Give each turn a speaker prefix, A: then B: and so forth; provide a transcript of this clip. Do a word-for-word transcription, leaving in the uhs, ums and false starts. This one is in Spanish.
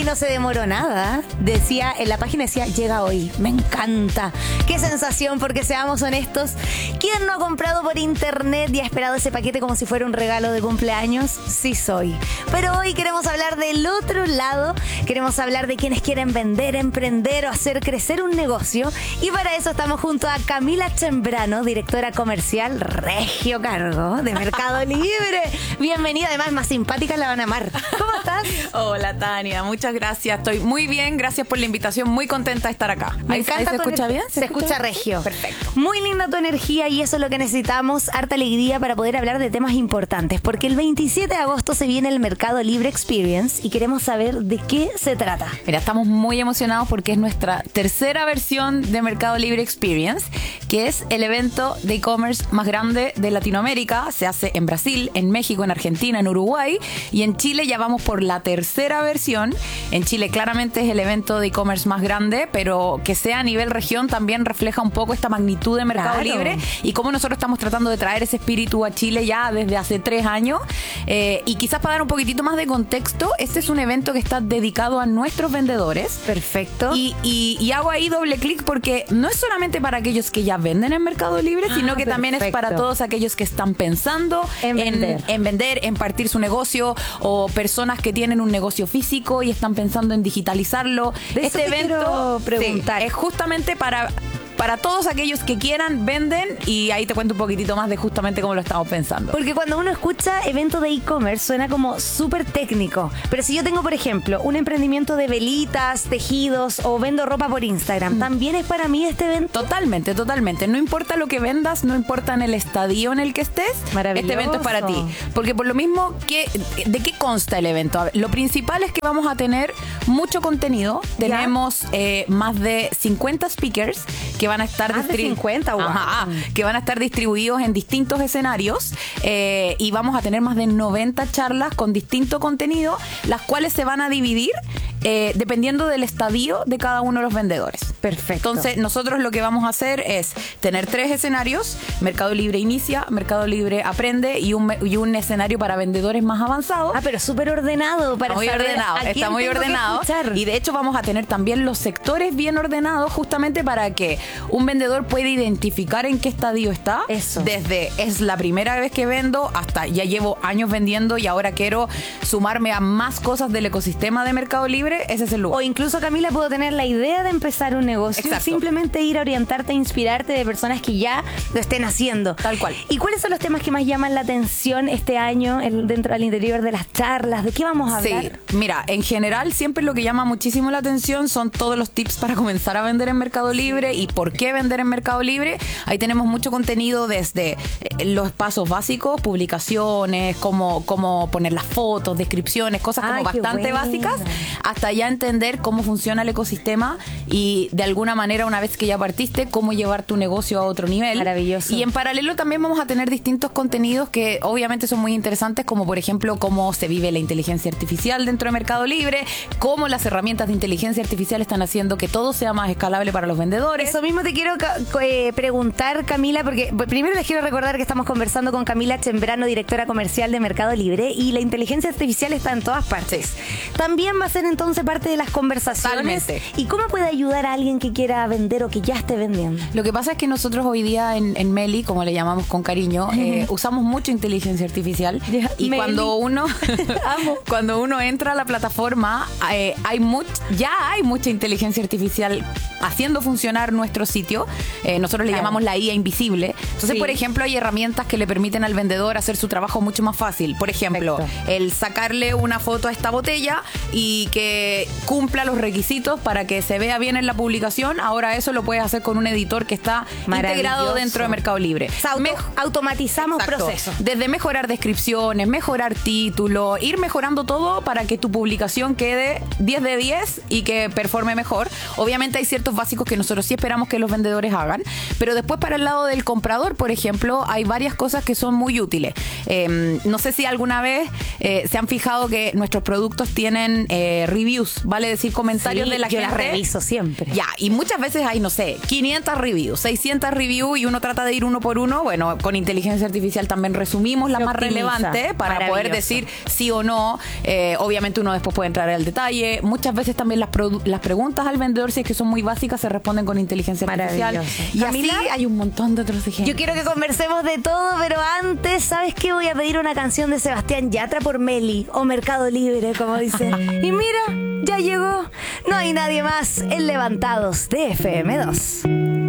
A: no se demoró nada. Decía, en la página decía, llega hoy. Me encanta. Qué sensación, porque seamos honestos, ¿quién no ha comprado por internet y ha esperado ese paquete como si fuera un regalo de cumpleaños? Sí soy. Pero hoy queremos hablar del otro lado. Queremos hablar de quienes quieren vender, emprender o hacer crecer un negocio. Y para eso estamos junto a Camila Chambrano, directora comercial Regio Cargo de Mercado Libre. Bienvenida, además más simpática la van a amar. ¿Cómo estás?
B: Hola Tania, muchas gracias. Estoy muy bien, gracias por la invitación. Muy contenta de estar acá.
A: Me
B: ¿Ahí,
A: encanta
B: ahí se
A: tu
B: escucha
A: ener-
B: bien?
A: Se, escucha regio.
B: Perfecto.
A: Muy linda tu energía y eso es lo que necesitamos. Harta alegría para poder hablar de temas importantes. Porque el veintisiete de agosto se viene el Mercado Libre Experience y queremos saber de qué se trata.
B: Mira, estamos muy emocionados porque es nuestra tercera versión de Mercado Libre Experience, que es el evento de e-commerce más grande de Latinoamérica. Se hace en Brasil, en México, en Argentina, en Uruguay, y en Chile ya vamos por la tercera versión. En Chile claramente es el evento de e-commerce más grande, pero que sea a nivel región también refleja un poco esta magnitud de Mercado
A: Claro.
B: Libre y cómo nosotros estamos tratando de traer ese espíritu a Chile ya desde hace tres años. Eh, y quizás para dar un poquitito más de contexto, este es un evento que está dedicado a nuestros vendedores.
A: Perfecto.
B: Y, y, y hago ahí doble clic porque no es solamente para aquellos que ya venden en Mercado Libre,
A: Ah,
B: sino que también es
A: perfecto.
B: para todos aquellos que están pensando
A: En vender.
B: en vender, en partir su negocio, o personas que tienen un negocio físico y están pensando en digitalizarlo.
A: De eso
B: Este
A: te quiero
B: evento
A: preguntar.
B: sí, es justamente para... Para todos aquellos que quieran, venden, y ahí te cuento un poquitito más de justamente cómo lo estamos pensando.
A: Porque cuando uno escucha evento de e-commerce suena como súper técnico. Pero si yo tengo, por ejemplo, un emprendimiento de velitas, tejidos o vendo ropa por Instagram, ¿también es para mí este evento?
B: Totalmente, totalmente. No importa lo que vendas, no importa en el estadio en el que estés,
A: Maravilloso.
B: este evento es para ti. Porque por lo mismo, ¿qué, ¿de qué consta el evento? A ver, lo principal es que vamos a tener mucho contenido. Tenemos eh, más de cincuenta speakers que van a estar
A: Más de
B: distri-
A: cincuenta, wow.
B: Ajá, que van a estar distribuidos en distintos escenarios, eh, y vamos a tener más de noventa charlas con distinto contenido, las cuales se van a dividir eh, dependiendo del estadio de cada uno de los vendedores.
A: Perfecto.
B: Entonces, nosotros lo que vamos a hacer es tener tres escenarios: Mercado Libre Inicia, Mercado Libre Aprende y un, y un escenario para vendedores más avanzados.
A: Ah, pero súper ordenado para
B: Está muy
A: saber
B: ordenado,
A: a quién
B: está muy
A: tengo que
B: ordenado.
A: escuchar.
B: Y de hecho vamos a tener también los sectores bien ordenados, justamente para que un vendedor pueda identificar en qué estadio está.
A: Eso.
B: Desde es la primera vez que vendo hasta ya llevo años vendiendo y ahora quiero sumarme a más cosas del ecosistema de Mercado Libre. Ese es el lugar.
A: O incluso, Camila, puedo tener la idea de empezar un negocio.
B: Exacto.
A: Simplemente ir a orientarte, a inspirarte de personas que ya lo estén haciendo.
B: Tal cual.
A: ¿Y cuáles son los temas que más llaman la atención este año el- dentro del interior de las charlas? ¿De qué vamos a hablar?
B: Sí, mira, en general siempre lo que llama muchísimo la atención son todos los tips para comenzar a vender en Mercado Libre y por qué vender en Mercado Libre. Ahí tenemos mucho contenido desde eh, los pasos básicos, publicaciones, cómo, cómo poner las fotos, descripciones, cosas como
A: Ay, qué
B: bastante
A: buena.
B: básicas, hasta ya entender cómo funciona el ecosistema y de alguna manera, una vez que ya partiste, cómo llevar tu negocio a otro nivel.
A: Maravilloso.
B: Y en paralelo también vamos a tener distintos contenidos que obviamente son muy interesantes, como por ejemplo cómo se vive la inteligencia artificial dentro de Mercado Libre, cómo las herramientas de inteligencia artificial están haciendo que todo sea más escalable para los vendedores.
A: Eso mismo te quiero ca- co- eh, preguntar, Camila, porque b- primero les quiero recordar que estamos conversando con Camila Chambrano, directora comercial de Mercado Libre, y la inteligencia artificial está en todas partes. También va a ser entonces parte de las conversaciones.
B: Totalmente.
A: ¿Y cómo puede ayudar a alguien que quiera vender o que ya esté vendiendo?
B: Lo que pasa es que nosotros hoy día en, en Meli, como le llamamos con cariño, eh, usamos mucho inteligencia artificial.
A: Ya,
B: Y
A: Meli.
B: cuando uno
A: Amo.
B: cuando uno entra a la plataforma, eh, hay much, ya hay mucha inteligencia artificial haciendo funcionar nuestro sitio. Eh, nosotros le
A: Claro.
B: llamamos la I A invisible. Entonces,
A: Sí.
B: por ejemplo, hay herramientas que le permiten al vendedor hacer su trabajo mucho más fácil. Por ejemplo,
A: Perfecto.
B: el sacarle una foto a esta botella y que cumpla los requisitos para que se vea bien en la publicación. Ahora eso lo puedes hacer con un editor que está integrado
A: Maravilloso.
B: dentro de Mercado Libre.
A: O sea, auto-
B: Me-
A: automatizamos
B: Exacto.
A: procesos.
B: Desde mejorar descripciones, mejorar títulos, ir mejorando todo para que tu publicación quede diez de diez y que performe mejor. Obviamente hay ciertos básicos que nosotros sí esperamos que los vendedores hagan, pero después para el lado del comprador, por ejemplo, hay varias cosas que son muy útiles. Eh, no sé si alguna vez eh, se han fijado que nuestros productos tienen tienen eh, reviews, vale decir comentarios
A: Sí,
B: de la
A: yo
B: gente.
A: las reviso siempre.
B: Ya, y muchas veces hay, no sé, quinientas reviews, seiscientas reviews y uno trata de ir uno por uno. Bueno, con inteligencia artificial también resumimos las
A: Se
B: más
A: optimiza.
B: relevantes para poder
A: Maravilloso.
B: decir sí o no. Eh, obviamente uno después puede entrar al detalle. Muchas veces también las, produ- las preguntas al vendedor, si es que son muy básicas, se responden con inteligencia artificial.
A: Maravilloso.
B: Y
A: Camila,
B: así hay un montón de otros ejemplos.
A: Yo quiero que conversemos de todo, pero antes, ¿sabes qué? Voy a pedir una canción de Sebastián Yatra por Meli o Mercado Libre, como dice. Y mira, ya llegó. No hay nadie más en Levantados de F M dos.